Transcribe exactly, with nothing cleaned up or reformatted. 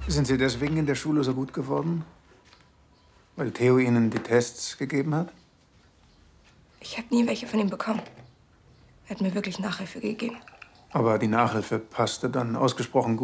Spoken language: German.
Sind Sie deswegen in der Schule so gut geworden? Weil Theo Ihnen die Tests gegeben hat? Ich habe nie welche von ihm bekommen. Er hat mir wirklich Nachhilfe gegeben. Aber die Nachhilfe passte dann ausgesprochen gut.